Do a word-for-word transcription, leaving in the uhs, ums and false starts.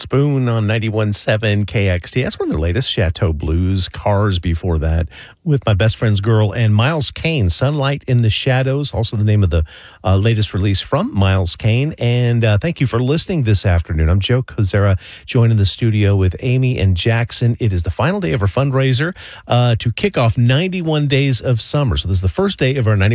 Spoon on ninety-one point seven K X T. That's one of their latest, Chateau Blues. Cars before that, with My Best Friend's Girl, and Miles Kane, Sunlight in the Shadows, also the name of the uh, latest release from Miles Kane. And uh, thank you for listening this afternoon. I'm Joe Kozera, joined in the studio with Amy and Jackson. It is the final day of our fundraiser uh, to kick off ninety-one Days of Summer. So this is the first day of our ninety